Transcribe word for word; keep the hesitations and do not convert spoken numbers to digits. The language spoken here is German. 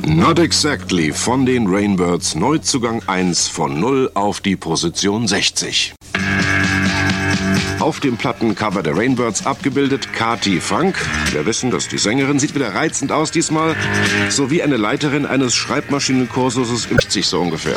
Not Exactly von den Rainbirds, Neuzugang eins von null auf die Position sechzig. Auf dem Plattencover der Rainbirds abgebildet Kati Frank. Wir wissen, dass die Sängerin sieht wieder reizend aus diesmal, sowie eine Leiterin eines Schreibmaschinenkurses im sechzig so ungefähr.